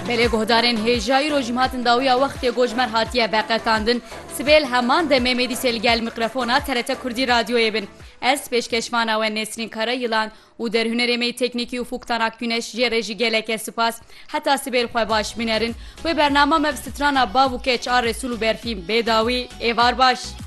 Belê guhdarên hêjayî rojîm hatin dawiya wextê gojmer hatiye veqetandin. Sibêl heman de Memedî Selgel mikrofona TRT Kurdî radyoyê bin. Ez pêşkeşvana we Nesrîn Karayılan û derhunerê me teknîkî û Fuktanak Güneş jê rê jî geleke spas. Heta sibêl xwe baş binerin. Wê bername mev strana bav û keç a Resûl û berfîm bêdawî êvar baş.